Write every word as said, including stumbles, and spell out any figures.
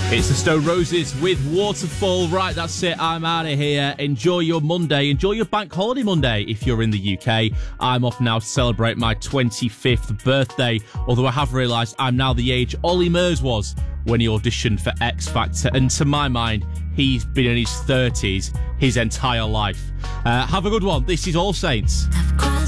It's the Stone Roses with Waterfall. Right, that's it. I'm out of here. Enjoy your Monday. Enjoy your bank holiday Monday if you're in the U K. I'm off now to celebrate my twenty-fifth birthday, although I have realised I'm now the age Ollie Murs was when he auditioned for X Factor, and to my mind, he's been in his thirties his entire life. Uh, have a good one. This is All Saints.